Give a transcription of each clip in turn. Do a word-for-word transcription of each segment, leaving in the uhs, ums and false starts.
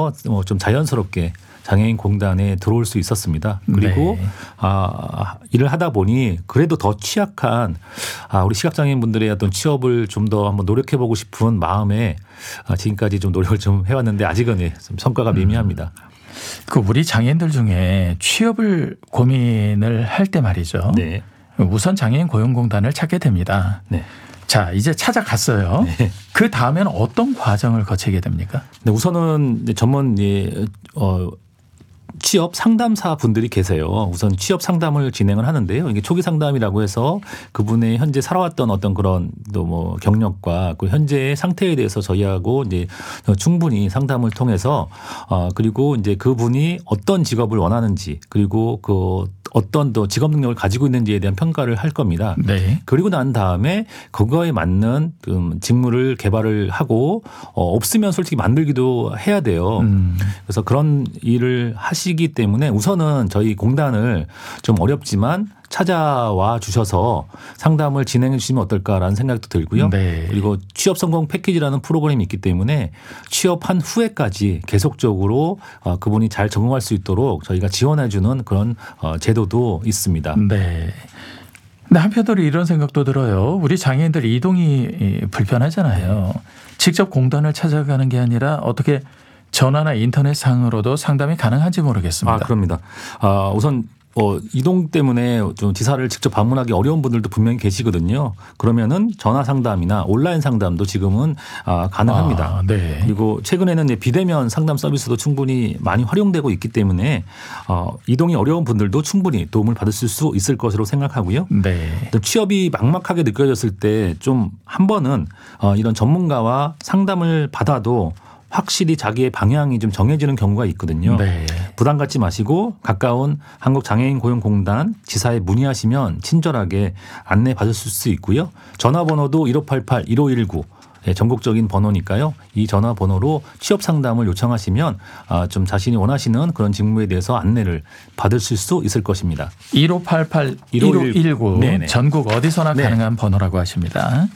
통해서 좀 자연스럽게 장애인 공단에 들어올 수 있었습니다. 그리고 네. 아, 일을 하다 보니 그래도 더 취약한 아, 우리 시각장애인 분들의 어떤 취업을 좀 더 한번 노력해보고 싶은 마음에 아, 지금까지 좀 노력을 좀 해왔는데 아직은 좀 성과가 미미합니다. 음. 그 우리 장애인들 중에 취업을 고민을 할 때 말이죠. 네. 우선 장애인 고용공단을 찾게 됩니다. 네. 자, 이제 찾아갔어요. 네. 그 다음에는 어떤 과정을 거치게 됩니까? 네, 우선은 전문 예, 어, 취업 상담사 분들이 계세요. 우선 취업 상담을 진행을 하는데요. 이게 초기 상담이라고 해서 그분의 현재 살아왔던 어떤 그런 또 뭐 경력과 그 현재의 상태에 대해서 저희하고 이제 충분히 상담을 통해서 어 그리고 이제 그분이 어떤 직업을 원하는지 그리고 그 어떤 또 직업 능력을 가지고 있는지에 대한 평가를 할 겁니다. 네. 그리고 난 다음에 그거에 맞는 음 직무를 개발을 하고 어 없으면 솔직히 만들기도 해야 돼요. 음. 그래서 그런 일을 하시기 때문에 우선은 저희 공단을 좀 어렵지만 찾아와 주셔서 상담을 진행해 주시면 어떨까라는 생각도 들고요. 네. 그리고 취업 성공 패키지라는 프로그램이 있기 때문에 취업한 후에까지 계속적으로 그분이 잘 적응할 수 있도록 저희가 지원해 주는 그런 제도도 있습니다. 네. 근데 한편으로 이런 생각도 들어요. 우리 장애인들 이동이 불편하잖아요. 직접 공단을 찾아가는 게 아니라 어떻게 전화나 인터넷 상으로도 상담이 가능한지 모르겠습니다. 아, 그럽니다. 아, 우선 어, 이동 때문에 좀 지사를 직접 방문하기 어려운 분들도 분명히 계시거든요. 그러면은 전화 상담이나 온라인 상담도 지금은 아, 가능합니다. 아, 네. 그리고 최근에는 이제 비대면 상담 서비스도 충분히 많이 활용되고 있기 때문에 어, 이동이 어려운 분들도 충분히 도움을 받을 수 있을 것으로 생각하고요. 네. 취업이 막막하게 느껴졌을 때 좀 한 번은 어, 이런 전문가와 상담을 받아도 확실히 자기의 방향이 좀 정해지는 경우가 있거든요. 네. 부담 갖지 마시고 가까운 한국장애인고용공단 지사에 문의하시면 친절하게 안내 받으실 수 있고요. 전화번호도 일오팔팔 일오일구 전국적인 번호니까요. 이 전화번호로 취업 상담을 요청하시면 좀 자신이 원하시는 그런 직무에 대해서 안내를 받으실 수 있을 것입니다. 일오팔팔 일오일구 네네. 전국 어디서나 네. 가능한 번호라고 하십니다.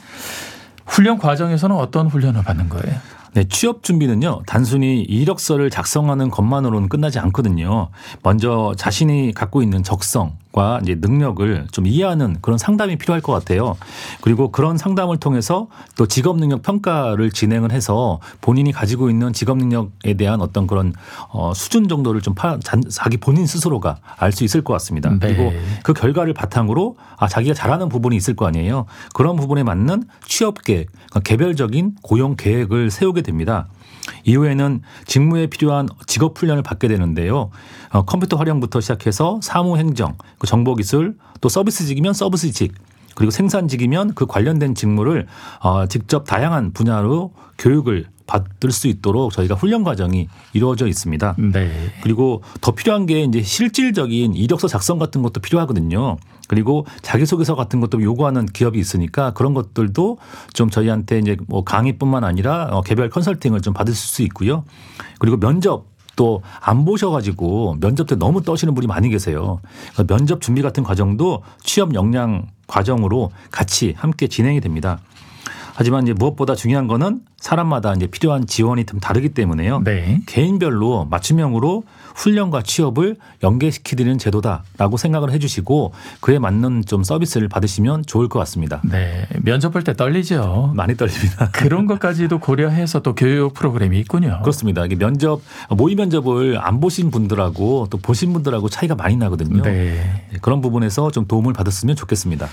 훈련 과정에서는 어떤 훈련을 받는 거예요? 네, 취업 준비는요, 단순히 이력서를 작성하는 것만으로는 끝나지 않거든요. 먼저 자신이 갖고 있는 적성과 이제 능력을 좀 이해하는 그런 상담이 필요할 것 같아요. 그리고 그런 상담을 통해서 또 직업 능력 평가를 진행을 해서 본인이 가지고 있는 직업 능력에 대한 어떤 그런 어, 수준 정도를 좀 파, 자기 본인 스스로가 알 수 있을 것 같습니다. 네. 그리고 그 결과를 바탕으로 아, 자기가 잘하는 부분이 있을 거 아니에요. 그런 부분에 맞는 취업 계획, 그러니까 개별적인 고용 계획을 세우게 됩니다. 이후에는 직무에 필요한 직업 훈련을 받게 되는데요. 어, 컴퓨터 활용부터 시작해서 사무행정, 그 정보기술, 또 서비스직이면 서비스직, 그리고 생산직이면 그 관련된 직무를 어, 직접 다양한 분야로 교육을 받을 수 있도록 저희가 훈련 과정이 이루어져 있습니다. 네. 그리고 더 필요한 게 이제 실질적인 이력서 작성 같은 것도 필요하거든요. 그리고 자기소개서 같은 것도 요구하는 기업이 있으니까 그런 것들도 좀 저희한테 이제 뭐 강의뿐만 아니라 개별 컨설팅을 좀 받을 수 있고요. 그리고 면접 또 안 보셔가지고 면접 때 너무 떠시는 분이 많이 계세요. 그러니까 면접 준비 같은 과정도 취업 역량 과정으로 같이 함께 진행이 됩니다. 하지만 이제 무엇보다 중요한 거는 사람마다 이제 필요한 지원이 좀 다르기 때문에요. 네. 개인별로 맞춤형으로 훈련과 취업을 연계시키는 제도다라고 생각을 해 주시고 그에 맞는 좀 서비스를 받으시면 좋을 것 같습니다. 네. 면접 볼 때 떨리죠. 많이 떨립니다. 그런 것까지도 고려해서 또 교육 프로그램이 있군요. 그렇습니다. 이게 면접, 모의 면접을 안 보신 분들하고 또 보신 분들하고 차이가 많이 나거든요. 네. 그런 부분에서 좀 도움을 받았으면 좋겠습니다.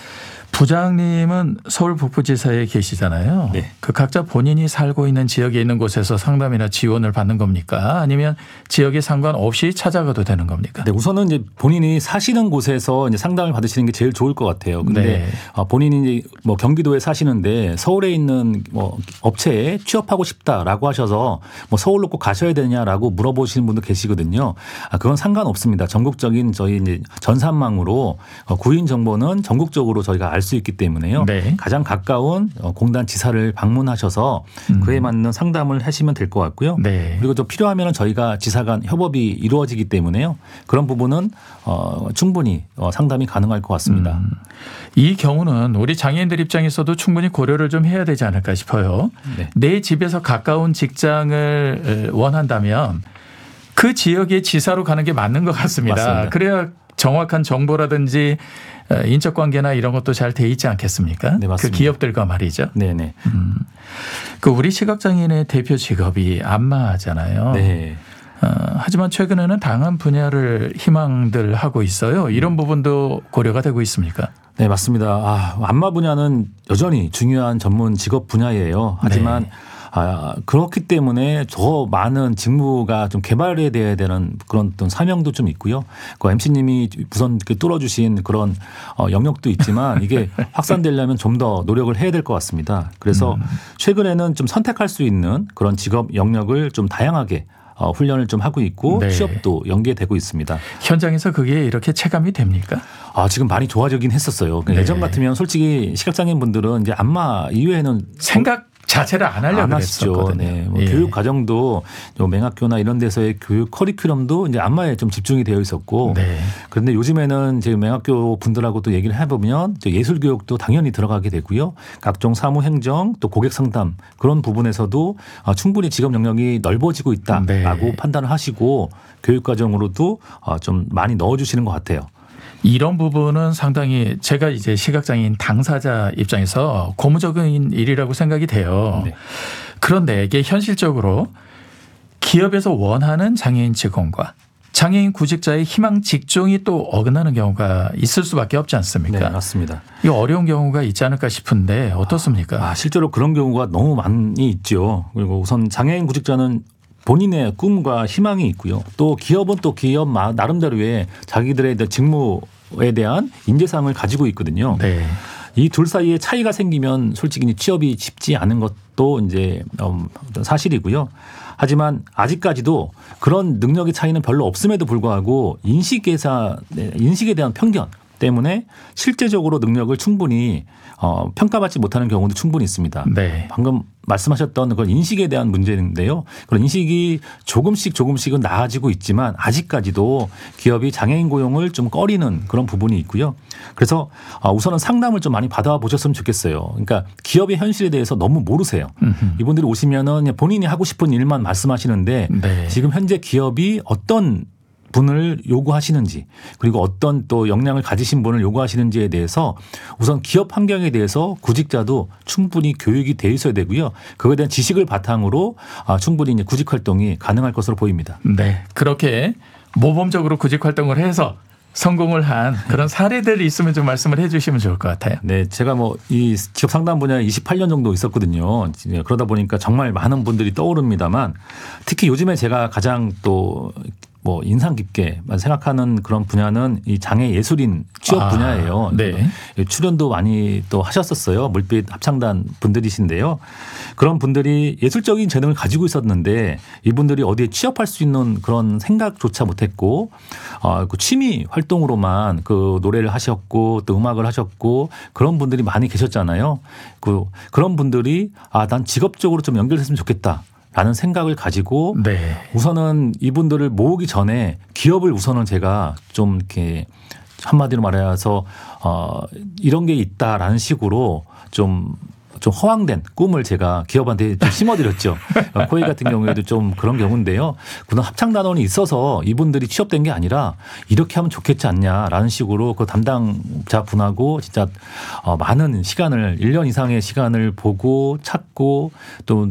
부장님은 서울 북부지사에 계시잖아요. 네. 그 각자 본인이 살고 있는 지역에 있는 곳에서 상담이나 지원을 받는 겁니까? 아니면 지역에 상관없이 찾아가도 되는 겁니까? 네, 우선은 이제 본인이 사시는 곳에서 이제 상담을 받으시는 게 제일 좋을 것 같아요. 근데 네. 본인이 뭐 경기도에 사시는데 서울에 있는 뭐 업체에 취업하고 싶다라고 하셔서 뭐 서울로 꼭 가셔야 되냐라고 물어보시는 분도 계시거든요. 아, 그건 상관없습니다. 전국적인 저희 이제 전산망으로 구인 정보는 전국적으로 저희가 알 수 있기 때문에요. 네. 가장 가까운 공단 지사를 방문하셔서 음. 그에 맞는 상담을 하시면 될 것 같고요. 네. 그리고 또 필요하면 저희가 지사 간 협업이 이루어지기 때문에요. 그런 부분은 어, 충분히 어, 상담이 가능할 것 같습니다. 음. 이 경우는 우리 장애인들 입장에서도 충분히 고려를 좀 해야 되지 않을까 싶어요. 네. 내 집에서 가까운 직장을 원한다면 그 지역의 지사로 가는 게 맞는 것 같습니다. 맞습니다. 그래야 정확한 정보라든지 인적 관계나 이런 것도 잘 돼 있지 않겠습니까? 네, 맞습니다. 그 기업들과 말이죠. 네네. 음. 그 우리 시각장애인의 대표 직업이 안마잖아요. 네. 어, 하지만 최근에는 다양한 분야를 희망들 하고 있어요. 이런 부분도 고려가 되고 있습니까? 네, 맞습니다. 아, 안마 분야는 여전히 중요한 전문 직업 분야예요. 하지만 네. 아, 그렇기 때문에 더 많은 직무가 좀 개발해야 되는 그런 어떤 사명도 좀 있고요. 그 엠씨님이 우선 뚫어주신 그런 어, 영역도 있지만 이게 확산되려면 좀 더 노력을 해야 될 것 같습니다. 그래서 음. 최근에는 좀 선택할 수 있는 그런 직업 영역을 좀 다양하게 어, 훈련을 좀 하고 있고 네. 취업도 연계되고 있습니다. 현장에서 그게 이렇게 체감이 됩니까? 아, 지금 많이 좋아지긴 했었어요. 네. 예전 같으면 솔직히 시각장애인 분들은 이제 안마 이외에는 생각 자체를 안 하려고 안 하시죠. 그랬었거든요. 네. 뭐 예. 교육 과정도 맹학교나 이런 데서의 교육 커리큘럼도 이제 안마에 좀 집중이 되어 있었고. 네. 그런데 요즘에는 이제 맹학교 분들하고 또 얘기를 해보면 예술 교육도 당연히 들어가게 되고요. 각종 사무 행정 또 고객 상담 그런 부분에서도 충분히 직업 영역이 넓어지고 있다라고 네. 판단을 하시고 교육 과정으로도 좀 많이 넣어주시는 것 같아요. 이런 부분은 상당히 제가 이제 시각장애인 당사자 입장에서 고무적인 일이라고 생각이 돼요. 네. 그런데 이게 현실적으로 기업에서 원하는 장애인 직원과 장애인 구직자의 희망 직종이 또 어긋나는 경우가 있을 수밖에 없지 않습니까? 네, 맞습니다. 이 어려운 경우가 있지 않을까 싶은데 어떻습니까? 아, 실제로 그런 경우가 너무 많이 있죠. 그리고 우선 장애인 구직자는 본인의 꿈과 희망이 있고요. 또 기업은 또 기업 나름대로의 자기들의 직무에 대한 인재상을 가지고 있거든요. 네. 이 둘 사이에 차이가 생기면 솔직히 취업이 쉽지 않은 것도 이제 사실이고요. 하지만 아직까지도 그런 능력의 차이는 별로 없음에도 불구하고 인식에서 인식에 대한 편견 때문에 실제적으로 능력을 충분히 어, 평가받지 못하는 경우도 충분히 있습니다. 네. 방금 말씀하셨던 그런 인식에 대한 문제인데요. 그런 인식이 조금씩 조금씩은 나아지고 있지만 아직까지도 기업이 장애인 고용을 좀 꺼리는 그런 부분이 있고요. 그래서 우선은 상담을 좀 많이 받아보셨으면 좋겠어요. 그러니까 기업의 현실에 대해서 너무 모르세요. 음흠. 이분들이 오시면은 본인이 하고 싶은 일만 말씀하시는데 네. 지금 현재 기업이 어떤 분을 요구하시는지 그리고 어떤 또 역량을 가지신 분을 요구하시는지에 대해서 우선 기업 환경에 대해서 구직자도 충분히 교육이 돼 있어야 되고요. 그거에 대한 지식을 바탕으로 충분히 이제 구직 활동이 가능할 것으로 보입니다. 네, 그렇게 모범적으로 구직 활동을 해서 성공을 한 그런 사례들이 있으면 좀 말씀을 해 주시면 좋을 것 같아요. 네. 제가 뭐 이 기업 상담 분야에 이십팔 년 정도 있었거든요. 그러다 보니까 정말 많은 분들이 떠오릅니다만 특히 요즘에 제가 가장 또 뭐 인상 깊게 생각하는 그런 분야는 이 장애 예술인 취업 아, 분야예요. 네. 출연도 많이 또 하셨었어요. 물빛 합창단 분들이신데요. 그런 분들이 예술적인 재능을 가지고 있었는데 이분들이 어디에 취업할 수 있는 그런 생각조차 못했고 어, 그 취미 활동으로만 그 노래를 하셨고 또 음악을 하셨고 그런 분들이 많이 계셨잖아요. 그 그런 분들이 아, 난 직업적으로 좀 연결됐으면 좋겠다. 라는 생각을 가지고 네. 우선은 이분들을 모으기 전에 기업을 우선은 제가 좀 이렇게 한마디로 말해서 어 이런 게 있다라는 식으로 좀 좀 허황된 꿈을 제가 기업한테 좀 심어드렸죠. 코웨이 같은 경우에도 좀 그런 경우인데요. 그런 합창단원이 있어서 이분들이 취업된 게 아니라 이렇게 하면 좋겠지 않냐라는 식으로 그 담당자 분하고 진짜 많은 시간을 일 년 이상의 시간을 보고 찾고 또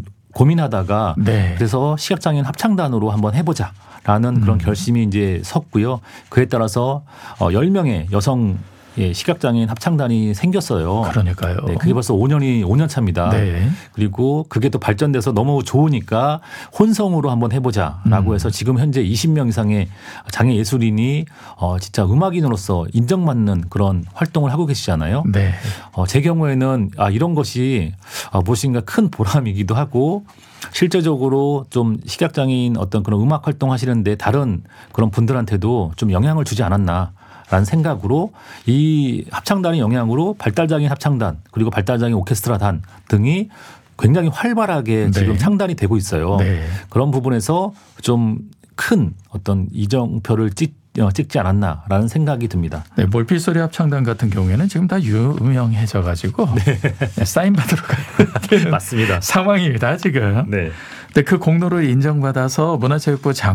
고민하다가 네. 그래서 시각장애인 합창단으로 한번 해보자라는 그런 음. 결심이 이제 섰고요. 그에 따라서 열 명의 여성 시각장애인 합창단이 생겼어요. 그러니까요. 네, 그게 벌써 오 년이 오 년 차입니다. 네. 그리고 그게 또 발전돼서 너무 좋으니까 혼성으로 한번 해보자라고 해서 지금 현재 이십 명 이상의 장애 예술인이 어 진짜 음악인으로서 인정받는 그런 활동을 하고 계시잖아요. 네. 어 제 경우에는 아 이런 것이 무엇인가 큰 보람이기도 하고 실제적으로 좀 시각장애인 어떤 그런 음악 활동 하시는데 다른 그런 분들한테도 좀 영향을 주지 않았나. 라는 생각으로 이 합창단의 영향으로 발달장애인 합창단 그리고 발달장애인 오케스트라단 등이 굉장히 활발하게 네. 지금 창단이 되고 있어요. 네. 그런 부분에서 좀 큰 어떤 이정표를 찍, 어, 찍지 않았나라는 생각이 듭니다. 네, 몰피소리 합창단 같은 경우에는 지금 다 유명해져 가지고 네. 사인 받으러 가야 되는 맞습니다. 상황입니다 지금. 네. 근데 그 공로를 인정받아서 문화체육부 장